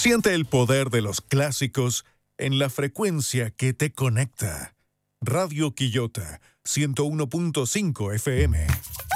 Siente el poder de los clásicos en la frecuencia que te conecta. Radio Quillota, 101.5 FM.